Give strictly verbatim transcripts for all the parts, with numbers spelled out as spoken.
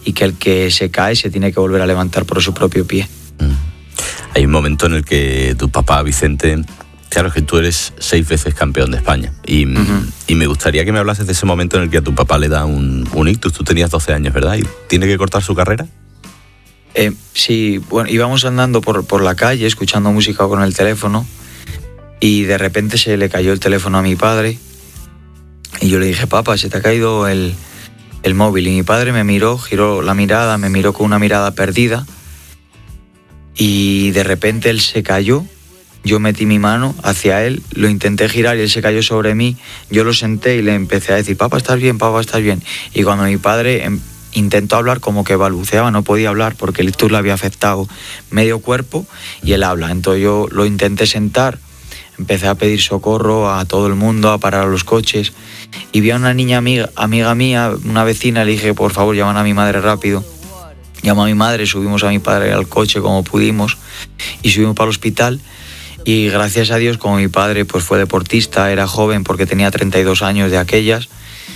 y que el que se cae se tiene que volver a levantar por su propio pie. Mm. Hay un momento en el que tu papá, Vicente, claro que tú eres seis veces campeón de España y, uh-huh. y me gustaría que me hablases de ese momento en el que a tu papá le da un, un ictus. Tú tenías doce años, ¿verdad? ¿Y tiene que cortar su carrera? Eh, sí, bueno, íbamos andando por, por la calle escuchando música con el teléfono y de repente se le cayó el teléfono a mi padre y yo le dije, papá, se te ha caído el, el móvil. Y mi padre me miró, giró la mirada, me miró con una mirada perdida y de repente él se cayó. Yo metí mi mano hacia él, lo intenté girar y él se cayó sobre mí. Yo lo senté y le empecé a decir, papá, ¿estás bien? Papá, ¿estás bien? Y cuando mi padre em, intentó hablar, como que balbuceaba, no podía hablar porque el ictus le había afectado medio cuerpo y él habla. Entonces yo lo intenté sentar, empecé a pedir socorro a todo el mundo, a parar a los coches. Y vi a una niña amiga, amiga mía, una vecina, le dije, por favor, llaman a mi madre rápido. Llamó a mi madre, subimos a mi padre al coche como pudimos y subimos para el hospital. Y gracias a Dios, como mi padre pues fue deportista, era joven porque tenía treinta y dos años de aquellas,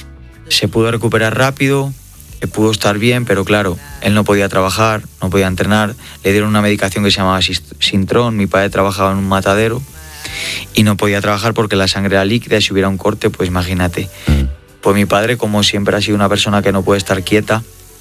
se pudo recuperar rápido, pudo estar bien, pero claro, él no podía trabajar, no podía entrenar, le dieron una medicación que se llamaba Sintrón, mi padre trabajaba en un matadero y no podía trabajar porque la sangre era líquida y si hubiera un corte, pues imagínate. Pues mi padre, como siempre ha sido una persona que no puede estar quieta,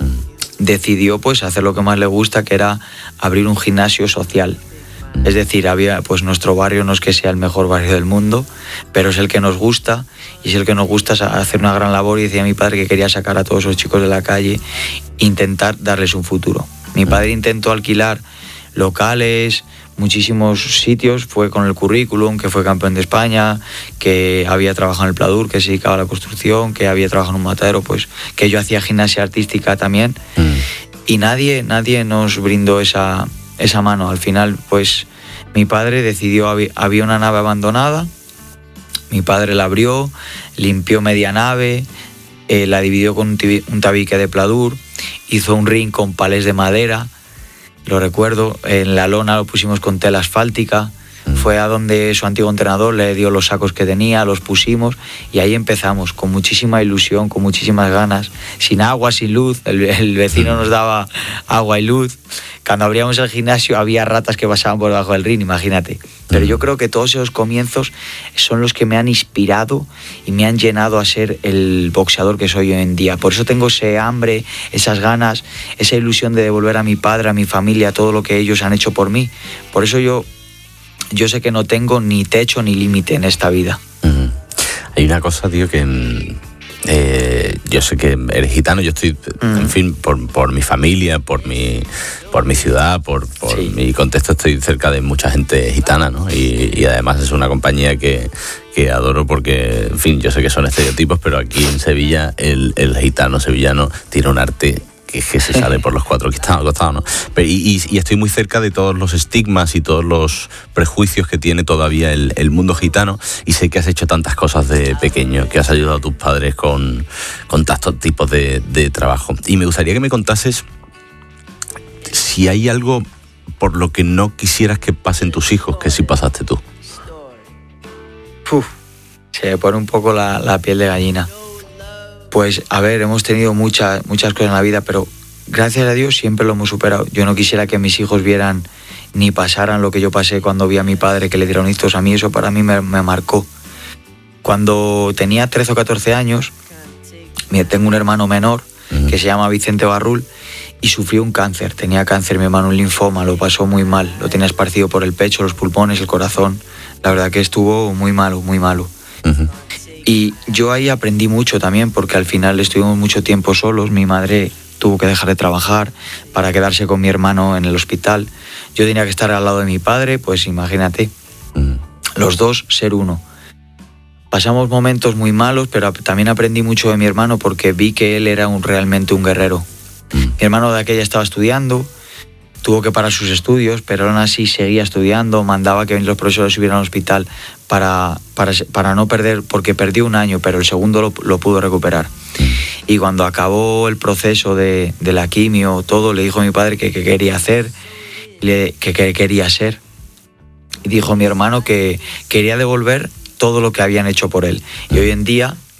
decidió pues hacer lo que más le gusta, que era abrir un gimnasio social. Es decir, había, pues nuestro barrio no es que sea el mejor barrio del mundo, pero es el que nos gusta y es el que nos gusta hacer una gran labor. Y decía mi padre que quería sacar a todos esos chicos de la calle, intentar darles un futuro. Mi padre intentó alquilar locales, muchísimos sitios, fue con el currículum, que fue campeón de España, que había trabajado en el Pladur, que se dedicaba a la construcción, que había trabajado en un matadero, pues que yo hacía gimnasia artística también. Mm. Y nadie, nadie nos brindó esa... esa mano. Al final, pues mi padre decidió, había una nave abandonada, mi padre la abrió, limpió media nave, eh, la dividió con un, tibi, un tabique de pladur, hizo un ring con palés de madera, lo recuerdo, en la lona lo pusimos con tela asfáltica, fue a donde su antiguo entrenador le dio los sacos que tenía, los pusimos y ahí empezamos, con muchísima ilusión, con muchísimas ganas, sin agua, sin luz, el, el vecino nos daba agua y luz. Cuando abríamos el gimnasio había ratas que pasaban por debajo del ring, imagínate. Pero yo creo que todos esos comienzos son los que me han inspirado y me han llenado a ser el boxeador que soy hoy en día. Por eso tengo ese hambre, esas ganas, esa ilusión de devolver a mi padre, a mi familia, todo lo que ellos han hecho por mí. Por eso yo... Yo sé que no tengo ni techo ni límite en esta vida. Mm. Hay una cosa, tío, que eh, yo sé que eres gitano, yo estoy, mm. en fin, por, por mi familia, por mi, por mi ciudad, por, por sí. mi contexto, estoy cerca de mucha gente gitana, ¿no? Y, y además es una compañía que, que adoro porque, en fin, yo sé que son estereotipos, pero aquí en Sevilla el, el gitano sevillano tiene un arte que, que se sale por los cuatro costados, ¿no? Pero, y, y estoy muy cerca de todos los estigmas y todos los prejuicios que tiene todavía el, el mundo gitano y sé que has hecho tantas cosas de pequeño, que has ayudado a tus padres con, con tantos tipos de, de trabajo. Y me gustaría que me contases si hay algo por lo que no quisieras que pasen tus hijos, que sí pasaste tú. Uf, se me pone un poco la, la piel de gallina. Pues, a ver, hemos tenido muchas, muchas cosas en la vida, pero gracias a Dios siempre lo hemos superado. Yo no quisiera que mis hijos vieran ni pasaran lo que yo pasé cuando vi a mi padre que le dieron ictus. A mí eso para mí me, me marcó. Cuando tenía trece o catorce años, tengo un hermano menor que se llama Vicente Barrul y sufrió un cáncer. Tenía cáncer, mi hermano, un linfoma, lo pasó muy mal. Lo tenía esparcido por el pecho, los pulmones, el corazón. La verdad que estuvo muy malo, muy malo. Uh-huh. Y yo ahí aprendí mucho también porque al final estuvimos mucho tiempo solos. Mi madre tuvo que dejar de trabajar para quedarse con mi hermano en el hospital. Yo tenía que estar al lado de mi padre, pues imagínate, mm. los dos ser uno. Pasamos momentos muy malos, pero también aprendí mucho de mi hermano porque vi que él era un, realmente un guerrero. Mm. Mi hermano de aquella estaba estudiando, tuvo que parar sus estudios, pero aún así seguía estudiando, mandaba que los profesores subieran al hospital para, para, para no perder, porque perdió un año, pero el segundo lo, lo pudo recuperar. Y cuando acabó el proceso de, de la quimio, todo, le dijo a mi padre que, que quería hacer, le, que, que quería ser. Y dijo mi hermano que quería devolver todo lo que habían hecho por él. Y hoy en día,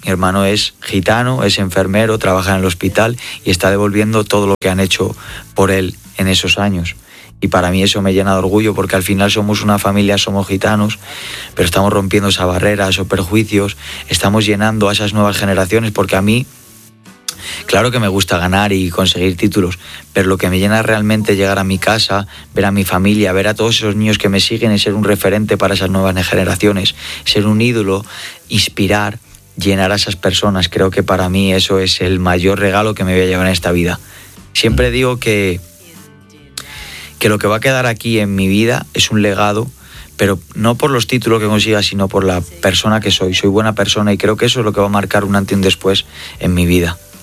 Mi hermano es gitano, es enfermero, trabaja en el hospital y está devolviendo todo lo que han hecho por él en esos años. Y para mí eso me llena de orgullo, porque al final somos una familia, somos gitanos, pero estamos rompiendo esa barrera, esos perjuicios, estamos llenando a esas nuevas generaciones, porque a mí, claro que me gusta ganar y conseguir títulos, pero lo que me llena realmente es llegar a mi casa, ver a mi familia, ver a todos esos niños que me siguen y ser un referente para esas nuevas generaciones, ser un ídolo, inspirar, llenar a esas personas. Creo que para mí eso es el mayor regalo que me voy a llevar en esta vida. Siempre digo que, que lo que va a quedar aquí en mi vida es un legado, pero no por los títulos que consiga, sino por la persona que soy. Soy buena persona y creo que eso es lo que va a marcar un antes y un después en mi vida.